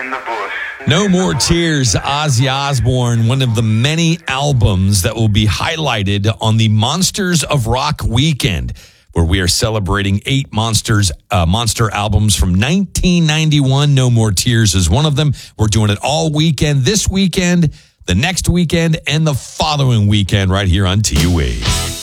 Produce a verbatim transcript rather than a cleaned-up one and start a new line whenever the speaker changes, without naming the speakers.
in the bush.
No More Tears, Ozzy Osbourne, one of the many albums that will be highlighted on the Monsters of Rock weekend, where we are celebrating eight monsters, uh, monster albums from nineteen ninety-one. No More Tears is one of them. We're doing it all weekend, this weekend, the next weekend, and the following weekend right here on T U A.